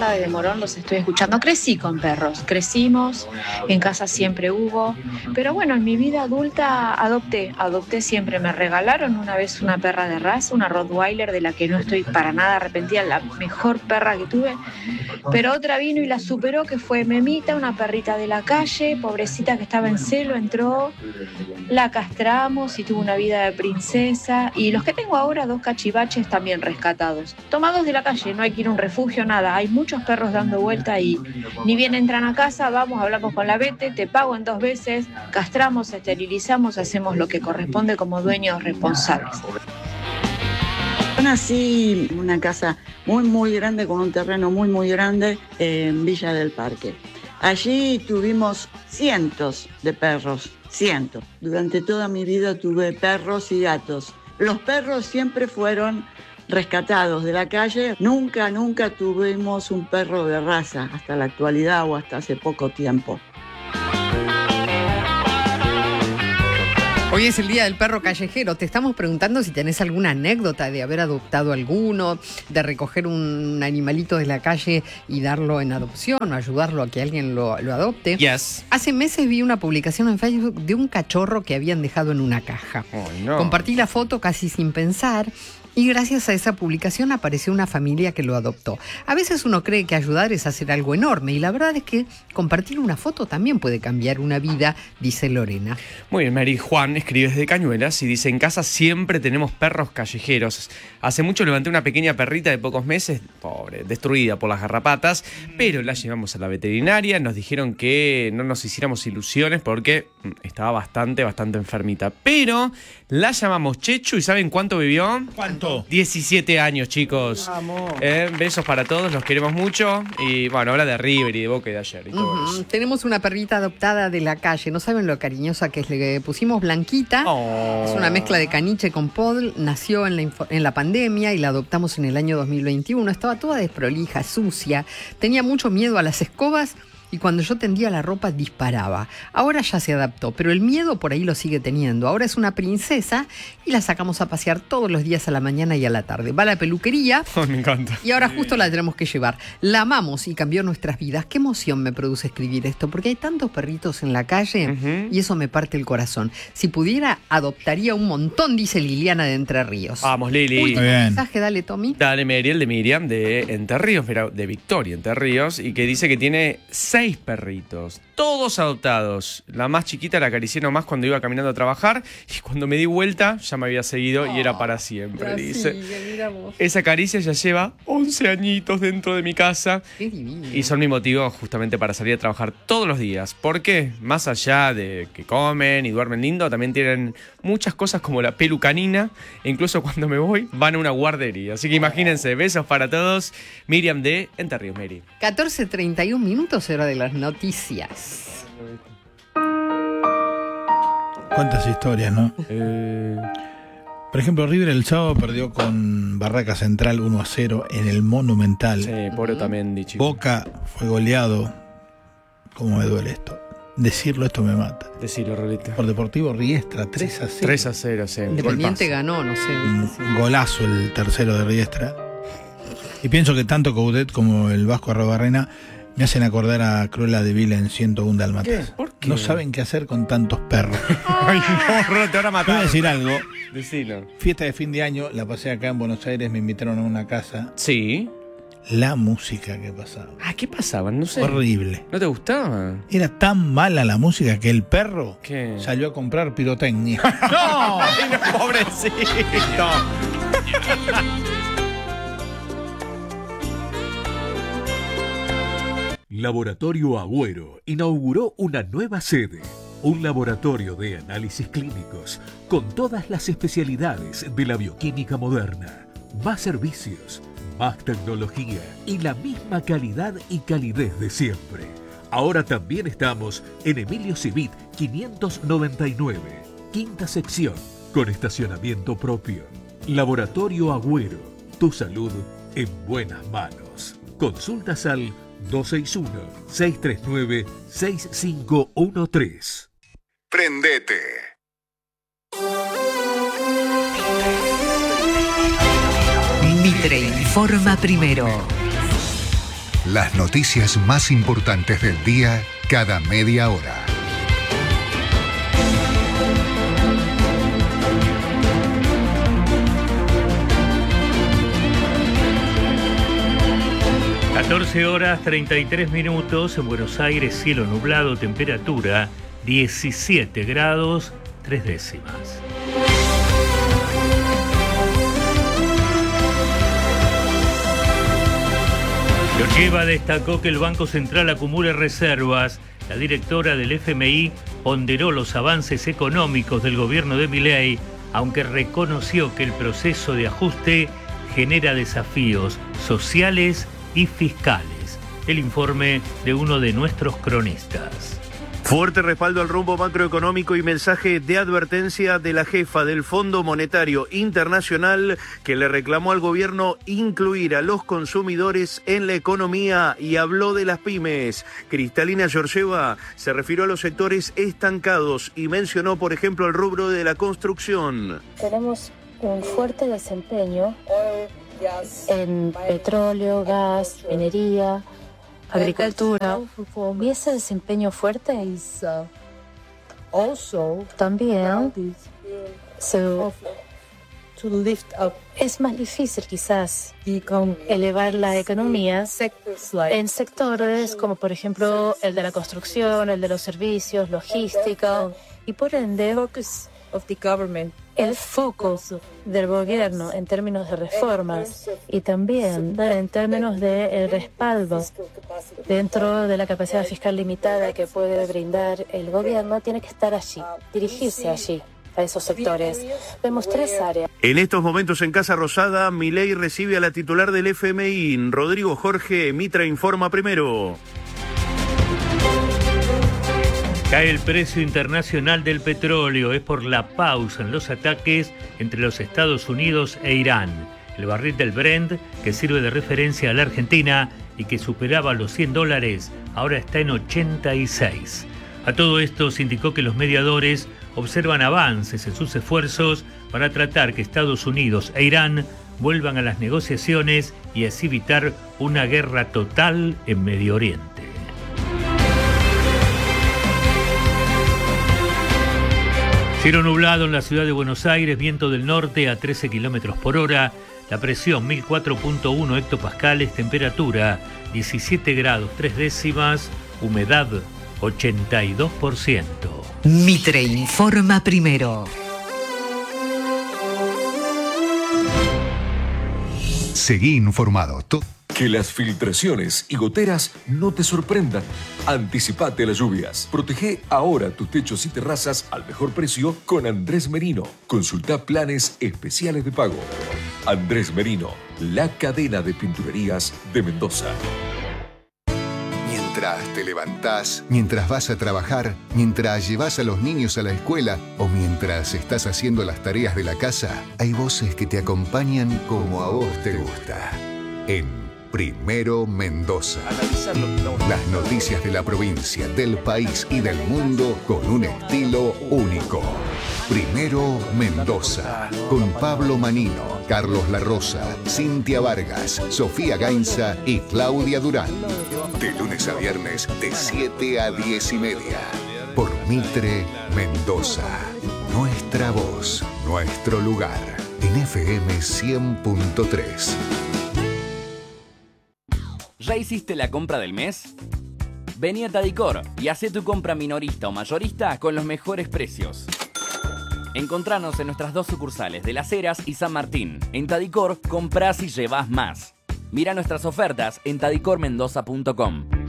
Fernanda de Morón, los estoy escuchando. Crecí con perros, crecimos, en casa siempre hubo, pero bueno, en mi vida adulta adopté siempre. Me regalaron una vez una perra de raza, una Rottweiler, de la que no estoy para nada arrepentida, la mejor perra que tuve, pero otra vino y la superó, que fue Memita, una perrita de la calle, pobrecita, que estaba en celo, entró, la castramos y tuvo una vida de princesa. Y los que tengo ahora, 2 cachivaches también rescatados, tomados de la calle, no hay que ir a un refugio, nada, hay muchos perros dando vuelta y ni bien entran a casa, vamos, hablamos con la vete, te pago en 2 veces, castramos, esterilizamos, hacemos lo que corresponde como dueños responsables. Yo nací en una casa muy grande, con un terreno muy grande, en Villa del Parque. Allí tuvimos cientos de perros, cientos. Durante toda mi vida tuve perros y gatos. Los perros siempre fueron rescatados de la calle. Nunca tuvimos un perro de raza, hasta la actualidad o hasta hace poco tiempo. Hoy es el Día del Perro Callejero. Te estamos preguntando si tenés alguna anécdota de haber adoptado alguno, de recoger un animalito de la calle y darlo en adopción o ayudarlo a que alguien lo adopte. Yes. Hace meses vi una publicación en Facebook de un cachorro que habían dejado en una caja. Oh, no. Compartí la foto casi sin pensar. Y gracias a esa publicación apareció una familia que lo adoptó. A veces uno cree que ayudar es hacer algo enorme y la verdad es que compartir una foto también puede cambiar una vida, dice Lorena. Muy bien, Mary. Juan escribe desde Cañuelas y dice: en casa siempre tenemos perros callejeros. Hace mucho levanté una pequeña perrita de pocos meses, pobre, destruida por las garrapatas, pero la llevamos a la veterinaria, nos dijeron que no nos hiciéramos ilusiones porque estaba bastante enfermita. Pero la llamamos Chechu y ¿saben cuánto vivió? ¿Cuánto? 17 años, chicos. Besos para todos, los queremos mucho. Y bueno, habla de River y de Boca y de ayer y todo eso. Tenemos una perrita adoptada de la calle. No saben lo cariñosa que es. Le pusimos Blanquita. Oh. Es una mezcla de caniche con podl. Nació en la pandemia y la adoptamos en el año 2021. Estaba toda desprolija, sucia. Tenía mucho miedo a las escobas. Y cuando yo tendía la ropa disparaba. Ahora ya se adaptó, pero el miedo por ahí lo sigue teniendo. Ahora es una princesa y la sacamos a pasear todos los días a la mañana y a la tarde. Va a la peluquería. Oh, me encanta. Y ahora justo la tenemos que llevar. La amamos y cambió nuestras vidas. Qué emoción me produce escribir esto, porque hay tantos perritos en la calle y eso me parte el corazón. Si pudiera, adoptaría un montón, dice Liliana de Entre Ríos. Vamos, Lili. Último mensaje, dale, Tommy. Dale, Meriel de Miriam de Entre Ríos, de Victoria, Entre Ríos, y que dice que tiene 6 perritos, todos adoptados. La más chiquita la acaricié nomás cuando iba caminando a trabajar y cuando me di vuelta ya me había seguido y era para siempre, dice. Esa caricia ya lleva 11 añitos dentro de mi casa. Qué divino. Y son mi motivo justamente para salir a trabajar todos los días. Porque más allá de que comen y duermen lindo, también tienen muchas cosas como la pelu canina. E incluso cuando me voy, van a una guardería. Así que imagínense, besos para todos. Miriam de Entre Ríos, Mary. 14:31 minutos, hora de las noticias. Cuántas historias, ¿no? Por ejemplo, River el sábado perdió con Barraca Central 1-0 en el Monumental. Sí, pobre también, chico. Boca fue goleado. ¿Cómo me duele esto? Decirlo, esto me mata. Decirlo, Rolito. Por Deportivo Riestra, 3-0. 3-0, sí. Independiente ganó, no sé. Un golazo el tercero de Riestra. Y pienso que tanto Coudet como el Vasco Arrobarrena me hacen acordar a Cruella de Vil en 101 Dálmatas. ¿Por qué? No saben qué hacer con tantos perros. Ay, no, te van a matar. Te voy a decir algo. Decilo. Fiesta de fin de año, la pasé acá en Buenos Aires, me invitaron a una casa. Sí. La música que pasaba. Ah, ¿qué pasaba? No sé. Horrible. ¿No te gustaba? Era tan mala la música que el perro ¿Qué? salió a comprar pirotecnia. ¡No! Ay, no, pobrecito. Laboratorio Agüero inauguró una nueva sede, un laboratorio de análisis clínicos con todas las especialidades de la bioquímica moderna, más servicios, más tecnología y la misma calidad y calidez de siempre. Ahora también estamos en Emilio Civit 599, quinta sección, con estacionamiento propio. Laboratorio Agüero, tu salud en buenas manos. Consultas al 261-639-6513. Prendete. Mitre informa primero. Las noticias más importantes del día cada media hora. (14:33) en Buenos Aires, cielo nublado, temperatura 17 grados 3 décimas. Georgieva destacó que el Banco Central acumula reservas. La directora del FMI ponderó los avances económicos del gobierno de Milei, aunque reconoció que el proceso de ajuste genera desafíos sociales y fiscales. El informe de uno de nuestros cronistas. Fuerte respaldo al rumbo macroeconómico y mensaje de advertencia de la jefa del Fondo Monetario Internacional, que le reclamó al gobierno incluir a los consumidores en la economía y habló de las pymes. Cristalina Georgieva se refirió a los sectores estancados y mencionó, por ejemplo, el rubro de la construcción. Tenemos un fuerte desempeño en petróleo, gas, minería, agricultura, y ese desempeño fuerte también es más difícil quizás elevar la economía en sectores como por ejemplo el de la construcción, el de los servicios, logística, y por ende el foco del gobierno en términos de reformas y también en términos de respaldo dentro de la capacidad fiscal limitada que puede brindar el gobierno tiene que estar allí, dirigirse allí, a esos sectores. Vemos 3 áreas. En estos momentos en Casa Rosada, Milei recibe a la titular del FMI, Rodrigo Jorge. Mitra informa primero. Cae el precio internacional del petróleo. Es por la pausa en los ataques entre los Estados Unidos e Irán. El barril del Brent, que sirve de referencia a la Argentina y que superaba los $100, ahora está en 86. A todo esto se indicó que los mediadores observan avances en sus esfuerzos para tratar que Estados Unidos e Irán vuelvan a las negociaciones y así evitar una guerra total en Medio Oriente. Cielo nublado en la ciudad de Buenos Aires, viento del norte a 13 kilómetros por hora, la presión 1004.1 hectopascales, temperatura 17 grados 3 décimas, humedad 82%. Mitre informa primero. Seguí informado. Que las filtraciones y goteras no te sorprendan. Anticipate a las lluvias. Protege ahora tus techos y terrazas al mejor precio con Andrés Merino. Consulta planes especiales de pago. Andrés Merino, la cadena de pinturerías de Mendoza. Mientras te levantás, mientras vas a trabajar, mientras llevas a los niños a la escuela o mientras estás haciendo las tareas de la casa, hay voces que te acompañan como a vos te gusta. En Primero Mendoza. Las noticias de la provincia, del país y del mundo con un estilo único. Primero Mendoza. Con Pablo Manino, Carlos La Rosa, Cintia Vargas, Sofía Gainza y Claudia Durán. De lunes a viernes de 7 a 10:30. Por Mitre Mendoza. Nuestra voz, nuestro lugar. En FM 100.3. ¿Ya hiciste la compra del mes? Vení a Tadicor y hacé tu compra minorista o mayorista con los mejores precios. Encontranos en nuestras 2 sucursales de Las Heras y San Martín. En Tadicor, comprás y llevás más. Mira nuestras ofertas en tadicormendoza.com.